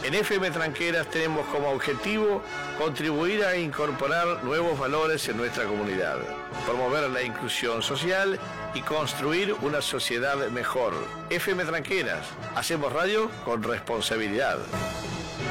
En FM Tranqueras tenemos como objetivo contribuir a incorporar nuevos valores en nuestra comunidad, promover la inclusión social y construir una sociedad mejor. FM Tranqueras, hacemos radio con responsabilidad.